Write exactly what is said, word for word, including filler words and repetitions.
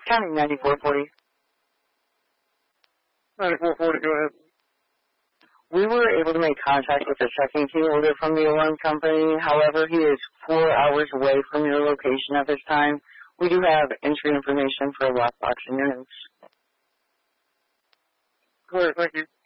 County ninety-four forty. ninety-four forty, go ahead. We were able to make contact with the second key holder from the alarm company. However, he is four hours away from your location at this time. We do have entry information for a lockbox in your notes. Clear, thank you.